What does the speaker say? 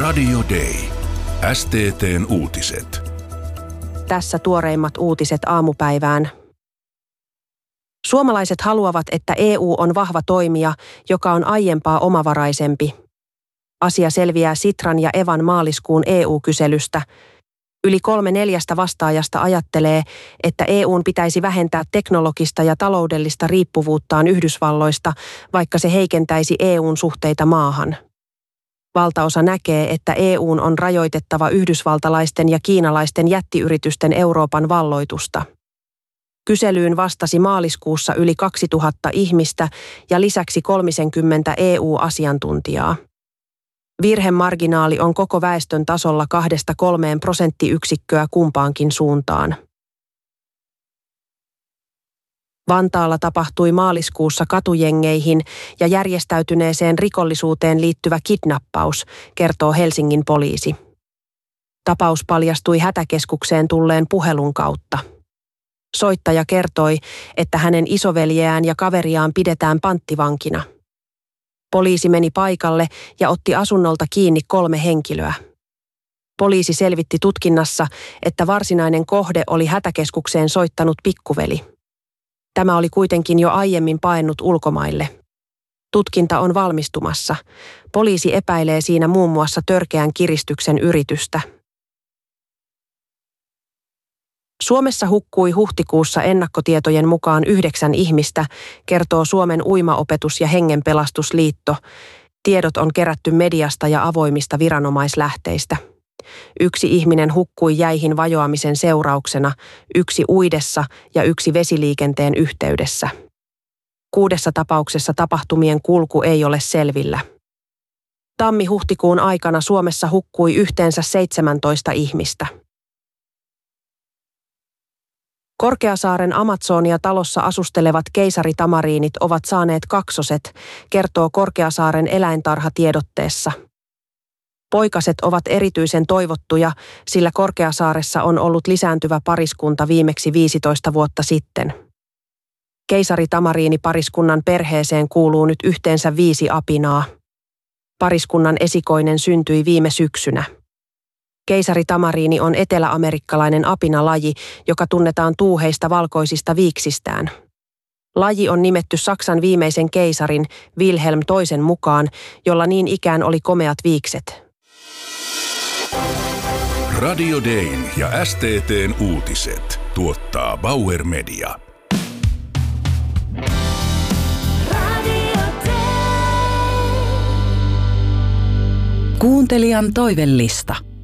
Radio Day. STT:n uutiset. Tässä tuoreimmat uutiset aamupäivään. Suomalaiset haluavat, että EU on vahva toimija, joka on aiempaa omavaraisempi. Asia selviää Sitran ja Evan maaliskuun EU-kyselystä. Yli 3/4 vastaajasta ajattelee, että EUn pitäisi vähentää teknologista ja taloudellista riippuvuuttaan Yhdysvalloista, vaikka se heikentäisi EUn suhteita maahan. Valtaosa näkee, että EUn on rajoitettava yhdysvaltalaisten ja kiinalaisten jättiyritysten Euroopan valloitusta. Kyselyyn vastasi maaliskuussa yli 2000 ihmistä ja lisäksi 30 EU-asiantuntijaa. Virhemarginaali on koko väestön tasolla 2–3 prosenttiyksikköä kumpaankin suuntaan. Vantaalla tapahtui maaliskuussa katujengeihin ja järjestäytyneeseen rikollisuuteen liittyvä kidnappaus, kertoo Helsingin poliisi. Tapaus paljastui hätäkeskukseen tulleen puhelun kautta. Soittaja kertoi, että hänen isoveljeään ja kaveriaan pidetään panttivankina. Poliisi meni paikalle ja otti asunnolta kiinni 3 henkilöä. Poliisi selvitti tutkinnassa, että varsinainen kohde oli hätäkeskukseen soittanut pikkuveli. Tämä oli kuitenkin jo aiemmin paennut ulkomaille. Tutkinta on valmistumassa. Poliisi epäilee siinä muun muassa törkeän kiristyksen yritystä. Suomessa hukkui huhtikuussa ennakkotietojen mukaan 9 ihmistä, kertoo Suomen uimaopetus- ja hengenpelastusliitto. Tiedot on kerätty mediasta ja avoimista viranomaislähteistä. 1 ihminen hukkui jäihin vajoamisen seurauksena, 1 uidessa ja 1 vesiliikenteen yhteydessä. 6 tapauksessa tapahtumien kulku ei ole selvillä. Tammi-huhtikuun aikana Suomessa hukkui yhteensä 17 ihmistä. Korkeasaaren Amazonia-talossa asustelevat keisaritamariinit ovat saaneet kaksoset, kertoo Korkeasaaren eläintarhatiedotteessa. Poikaset ovat erityisen toivottuja, sillä Korkeasaaressa on ollut lisääntyvä pariskunta viimeksi 15 vuotta sitten. Keisaritamariinipariskunnan perheeseen kuuluu nyt yhteensä 5 apinaa. Pariskunnan esikoinen syntyi viime syksynä. Keisaritamariini on eteläamerikkalainen apinalaji, joka tunnetaan tuuheista valkoisista viiksistään. Laji on nimetty Saksan viimeisen keisarin Wilhelm II mukaan, jolla niin ikään oli komeat viikset. Radio Dayn ja STT:n uutiset tuottaa Bauer Media. Kuuntelijan toivellista.